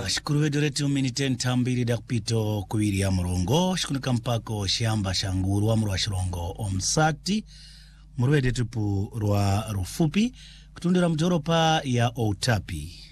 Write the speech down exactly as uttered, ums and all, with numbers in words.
shukuru wedu letu minite ntambiri dakpito kuwiri ya murongo shikunika mpako shiamba shanguru wa mruwa shirongo omsati muruwe detupu rwa rufupi kutundira mjoropa ya Outapi.